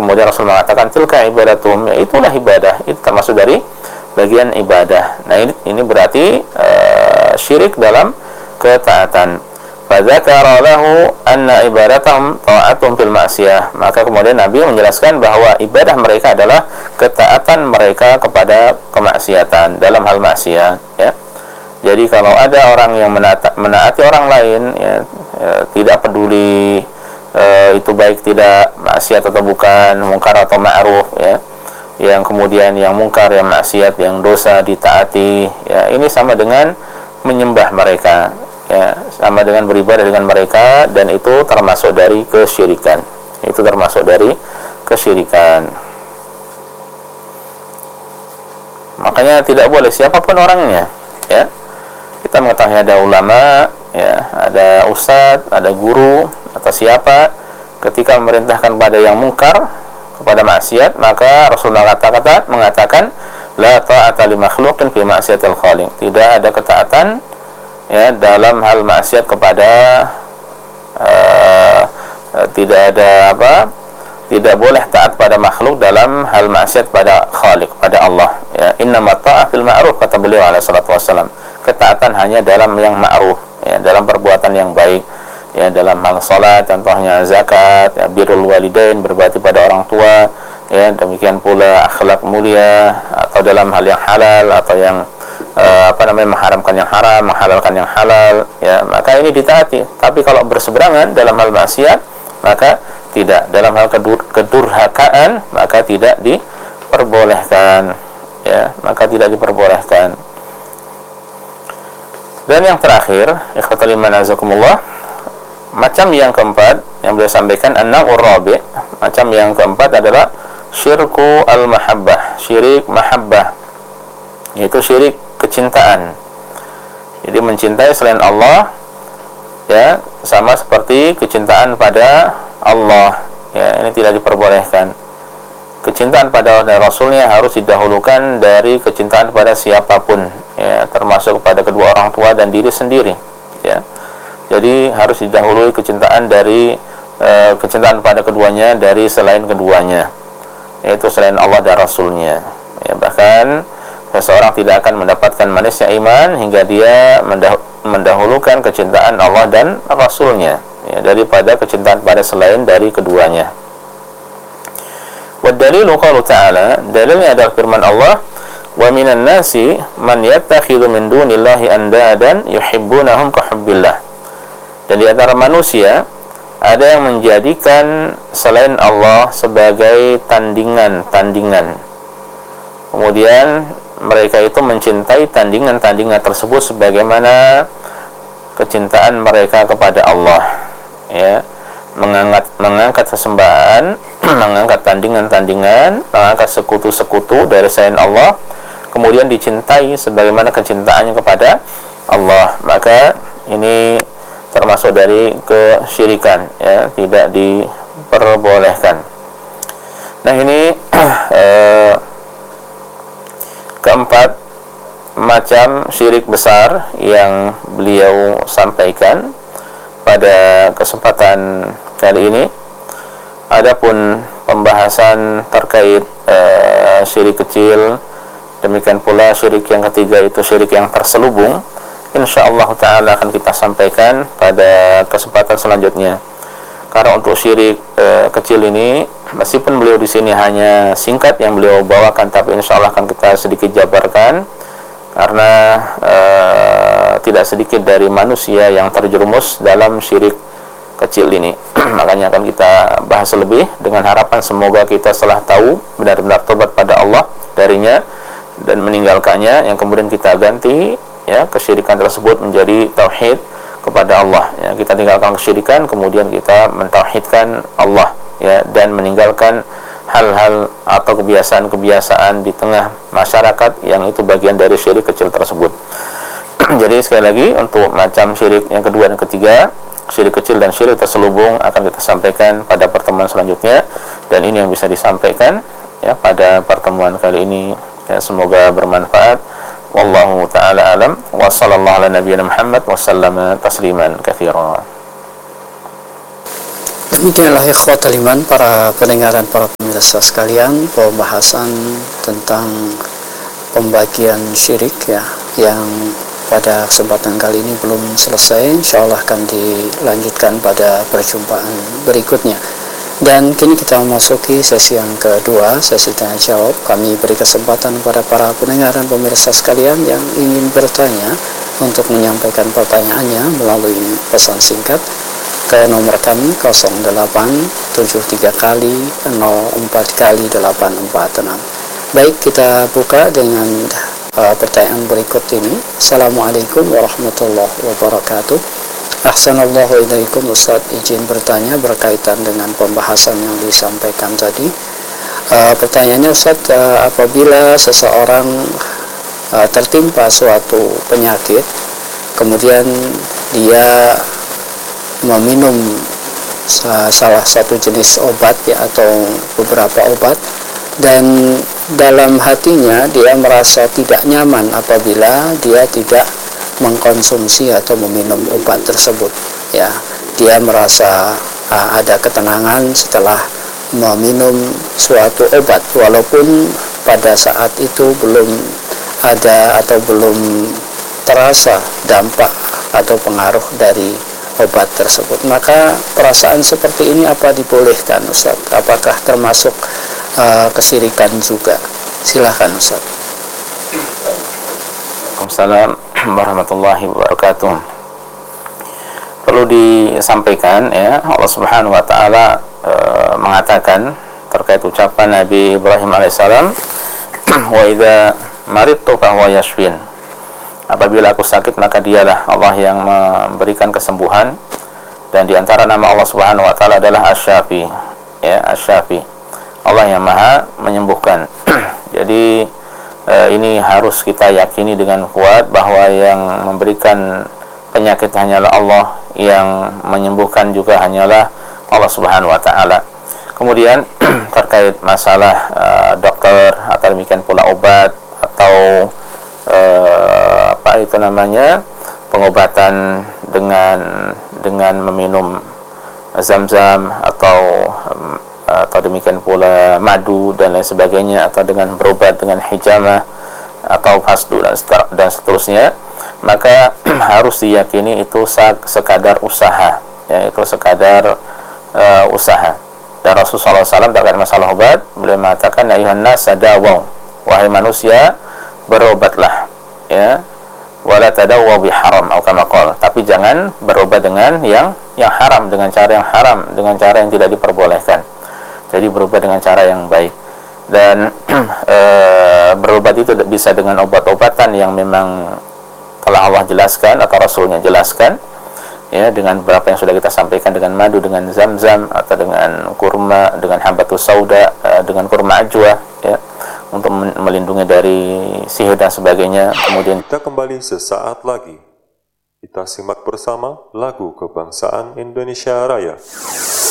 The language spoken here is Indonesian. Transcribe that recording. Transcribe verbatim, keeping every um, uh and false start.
kemudian Rasul mengatakan tilka ibadatum, ya itulah ibadah, itu termasuk dari bagian ibadah. Nah ini, ini berarti uh, syirik dalam ketaatan. Fadzakara lahu anna ibadatahum ta'atum fil ma'siyah. Maka kemudian Nabi menjelaskan bahwa ibadah mereka adalah ketaatan mereka kepada kemaksiatan dalam hal maksiat, ya. Jadi kalau ada orang yang menaati, menaati orang lain, ya, ya tidak peduli e, itu baik tidak maksiat atau bukan, mungkar atau ma'ruf, ya. Yang kemudian yang mungkar, yang maksiat, yang dosa ditaati, ya, ini sama dengan menyembah mereka, ya, sama dengan beribadah dengan mereka, dan itu termasuk dari kesyirikan. Itu termasuk dari kesyirikan. Makanya tidak boleh siapapun orangnya, ya. Kita mengetahui ada ulama, ya, ada ustadz, ada guru atau siapa, ketika memerintahkan pada yang mungkar, kepada maksiat, maka Rasulullah kata-kata mengatakan la ta'ata li makhluqin fi ma'siyatil khaliq. Tidak ada ketaatan, ya, dalam hal maksiat kepada uh, tidak ada apa? Tidak boleh taat pada makhluk dalam hal maksiat pada Khaliq, pada Allah, ya. Innamat ta'ah fil ma'ruf, kata beliau alaihi salatu wassalam. Ketaatan hanya dalam yang ma'ruf, ya, dalam perbuatan yang baik, ya, dalam hal salat, contohnya zakat, ya, birrul walidain, berbakti pada orang tua, ya, demikian pula akhlak mulia, atau dalam hal yang halal atau yang uh, apa namanya mengharamkan yang haram, menghalalkan yang halal, ya, maka ini ditaati. Tapi kalau berseberangan dalam hal maksiat, maka tidak. Dalam hal kedur kedurhakaan, maka tidak diperbolehkan, ya, maka tidak diperbolehkan. Dan yang terakhir, ikhwatal iman azakumullah, macam yang keempat yang beliau sampaikan, an-naw'ur rabi', macam yang keempat adalah syirku al-mahabbah, syirik mahabbah, yaitu syirik kecintaan. Jadi mencintai selain Allah, ya, sama seperti kecintaan pada Allah, ya, ini tidak diperbolehkan. Kecintaan pada Allah dan Rasulnya harus didahulukan dari kecintaan pada siapapun, ya, termasuk kepada kedua orang tua dan diri sendiri, ya. Jadi harus didahului kecintaan dari e, kecintaan pada keduanya dari selain keduanya, yaitu selain Allah dan Rasulnya, ya. Bahkan seseorang tidak akan mendapatkan manisnya iman hingga dia mendah mendahulukan kecintaan Allah dan Rasulnya, ya, daripada kecintaan pada selain dari keduanya. Wa dalilu qaulu ta'ala, dalilnya adalah firman Allah, wa minan nasi man yattakhidhu min dunillahi andadan yuhibbunahum ka hubbillah. Dan di antara manusia ada yang menjadikan selain Allah sebagai tandingan-tandingan. Kemudian mereka itu mencintai tandingan-tandingan tersebut sebagaimana kecintaan mereka kepada Allah, ya. Mengangkat mengangkat sesembahan, mengangkat tandingan-tandingan, mengangkat sekutu-sekutu dari selain Allah, kemudian dicintai sebagaimana kecintaannya kepada Allah. Maka ini termasuk dari kesyirikan, ya, tidak diperbolehkan. Nah ini eh, keempat macam syirik besar yang beliau sampaikan pada kesempatan kali ini. Adapun pembahasan terkait uh, syirik kecil, demikian pula syirik yang ketiga itu syirik yang terselubung, insyaallah ta'ala akan kita sampaikan pada kesempatan selanjutnya. Karena untuk syirik uh, kecil ini, meskipun beliau di sini hanya singkat yang beliau bawakan, tapi insyaallah akan kita sedikit jabarkan, karena uh, tidak sedikit dari manusia yang terjerumus dalam syirik kecil ini. Makanya akan kita bahas lebih dengan harapan semoga kita setelah tahu benar-benar tobat pada Allah darinya dan meninggalkannya, yang kemudian kita ganti, ya, kesyirikan tersebut menjadi tauhid kepada Allah, ya. Kita tinggalkan kesyirikan, kemudian kita mentauhidkan Allah, ya, dan meninggalkan hal-hal atau kebiasaan-kebiasaan di tengah masyarakat yang itu bagian dari syirik kecil tersebut. Jadi sekali lagi, untuk macam syirik yang kedua dan ketiga, syirik kecil dan syirik terselubung, akan kita sampaikan pada pertemuan selanjutnya. Dan ini yang bisa disampaikan, ya, pada pertemuan kali ini, ya, semoga bermanfaat. Wallahu ta'ala alam, wa sallallahu ala nabiyyina Muhammad wa sallama tasliman katsira. Demikianlah ikhwatal iman, para pendengar dan para pemirsa sekalian, pembahasan tentang pembagian syirik ya, yang pada kesempatan kali ini belum selesai. Insyaallah akan dilanjutkan pada perjumpaan berikutnya. Dan kini kita memasuki sesi yang kedua, sesi tanya jawab. Kami beri kesempatan kepada para pendengar dan pemirsa sekalian yang ingin bertanya untuk menyampaikan pertanyaannya melalui pesan singkat ke nomor kami nol delapan tujuh tiga kali nol empat kali delapan empat enam. Baik, kita buka dengan uh, pertanyaan berikut ini. Assalamualaikum warahmatullahi wabarakatuh. Ahsanallahu ilaikum Ustaz, izin bertanya berkaitan dengan pembahasan yang disampaikan tadi. Uh, pertanyaannya Ustaz, uh, apabila seseorang uh, tertimpa suatu penyakit, kemudian dia meminum salah satu jenis obat ya, atau beberapa obat, dan dalam hatinya dia merasa tidak nyaman apabila dia tidak mengkonsumsi atau meminum obat tersebut ya. Dia merasa uh, ada ketenangan setelah meminum suatu obat, walaupun pada saat itu belum ada atau belum terasa dampak atau pengaruh dari obat tersebut. Maka perasaan seperti ini apa dibolehkan Ustaz? Apakah termasuk uh, kesyirikan juga? Silahkan Ustaz. Waalaikumsalam warahmatullahi wabarakatuh. Perlu disampaikan ya, Allah Subhanahu wa taala uh, mengatakan terkait ucapan Nabi Ibrahim alaihissalam, wa idza maridtu fa huwa yashfin. Apabila aku sakit, maka dialah Allah yang memberikan kesembuhan. Dan diantara nama Allah Subhanahu wa taala adalah Asy-Syafi ya, Asy-Syafi, Allah yang maha menyembuhkan. Jadi eh, ini harus kita yakini dengan kuat bahwa yang memberikan penyakit hanyalah Allah, yang menyembuhkan juga hanyalah Allah Subhanahu wa taala. Kemudian terkait masalah uh, dokter atau demikian pula obat atau Uh, apa itu namanya, pengobatan dengan dengan meminum zam-zam atau um, atau demikian pula madu dan lain sebagainya, atau dengan berobat dengan hijamah atau fasdu dan, dan seterusnya, maka harus diyakini itu sekadar usaha ya, itu sekadar uh, usaha. Dan Rasulullah shallallahu alaihi wasallam terkait masalah obat, beliau mengatakan ayuhan nas sadawaw, wahai manusia berobatlah ya, wala tadawwa bi haram atau kama qala, tapi jangan berobat dengan yang yang haram, dengan cara yang haram, dengan cara yang tidak diperbolehkan. Jadi berobat dengan cara yang baik. Dan e, berobat itu bisa dengan obat-obatan yang memang telah Allah jelaskan atau Rasulnya jelaskan ya, dengan beberapa yang sudah kita sampaikan, dengan madu, dengan zam-zam, atau dengan kurma, dengan habatus sauda, e, dengan kurma ajwa ya, untuk melindungi dari sihir dan sebagainya. Kemudian kita kembali sesaat lagi. Kita simak bersama lagu kebangsaan Indonesia Raya.